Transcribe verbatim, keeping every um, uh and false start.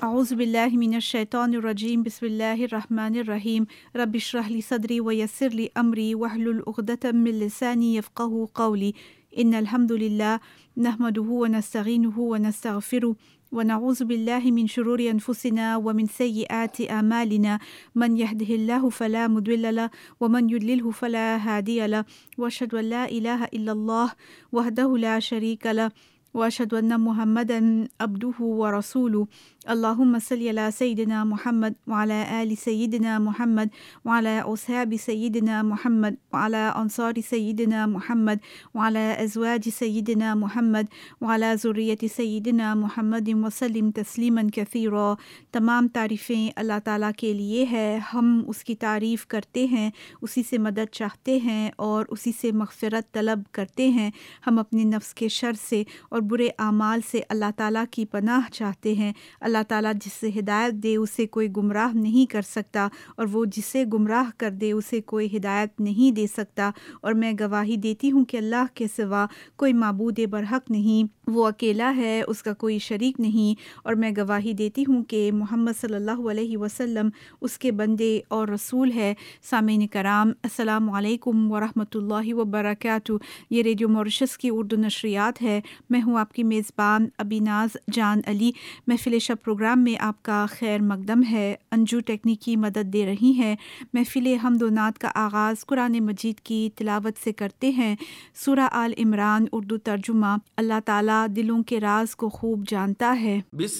औज़ु बिल्लाहि मिनश शैतानिर रजीम बिस्मिल्लाहिर रहमानिर रहीम रब्बिश्रह ली सदरी व यस्सिर ली अमरी वहलुल उक़दतम मिन लिसानी यफ़क़हू क़ौली इन्नल हम्दुलिल्लाह नहमदुहु व नस्तईनुहु व नस्तगफ़िरुह व नऊज़ु बिल्लाहि मिन शुरूरि अनफुसिना व मिन सय्यिआति अमालिना मन यहदिहिल्लाहु फला मुदिल्ल लहु व मन युद्लिलहु फला हादिय लहु व अशहदु अन ला इलाहा इल्लल्लाह वहदहु ला शरीका लहु व अशहदु अन्ना मुहम्मदन अब्दुहु व रसूलुहु अल्लाहुम्मा सल्लि अला सय्यिदिना मुहम्मद व अला आलि सय्यिदिना मुहम्मद व अला अस्हाबि सय्यिदिना मुहम्मद व अला अंसारि सय्यिदिना मुहम्मद व अला अज़वाजि सय्यिदिना मुहम्मद व अला ज़ुर्रिय्यति सय्यिदिना मुहम्मदिन व सल्लिम तस्लीमन कसीरा। तमाम तारीफ़ें अल्लाह ताला के लिए है, हम उसकी तारीफ़ करते हैं, उसी से मदद चाहते हैं और उसी से मग़फ़िरत तलब करते हैं। हम अपने नफ्स के शर से और बुरे आमाल से अल्लाह ताला की पनाह चाहते हैं। अल्लाह ताला जिससे हिदायत दे उसे कोई गुमराह नहीं कर सकता और वो जिसे गुमराह कर दे उसे कोई हिदायत नहीं दे सकता। और मैं गवाही देती हूँ कि अल्लाह के सिवा कोई माबूद बरहक नहीं, वो अकेला है, उसका कोई शरीक नहीं। और मैं गवाही देती हूँ कि मोहम्मद सल्लल्लाहु अलैहि वसल्लम उसके बंदे और रसूल है। सामीन कराम, अस्सलामु अलैकुम व रहमतुल्लाहि व बरकातुहू। ये रेडियो मॉरिशस की उर्दू नशरियात है। मैं हूँ आपकी मेज़बान अबीनाज जान अली। महफ़िल शब प्रोग्राम में आपका खैर मकदम है। अंजू टेक्निकी मदद दे रही हैं। महफ़िल हम्द व नात का आगाज़ कुरान मजीद की तिलावत से करते हैं। सूरा आल इमरान उर्दू तर्जुमा। अल्लाह ताला दिलों के राज को खूब जानता है।